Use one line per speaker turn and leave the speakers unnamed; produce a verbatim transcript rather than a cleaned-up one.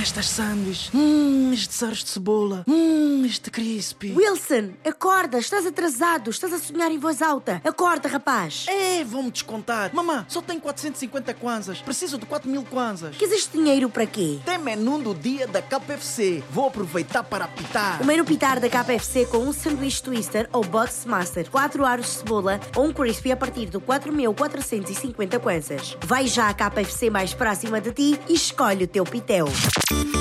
estas sanduíches. Hum, este saros de cebola. Hum, este crispy.
Wilson, acorda, estás atrasado, estás a sonhar em voz alta. Acorda, rapaz.
É, vão-me descontar. Mamã, só tenho quatrocentos e cinquenta kwanzas. Preciso de quatro mil kwanzas.
Queres este dinheiro para quê?
Tem menu do dia da K P F C. Vou aproveitar para apitar.
O menu pitar da K P F C com um sanduíche twister ou box master, quatro aros de cebola ou um crispy a partir de quatro mil quatrocentos e cinquenta kwanzas. Vai já à K P F C mais próxima de ti e escolhe o teu pitel.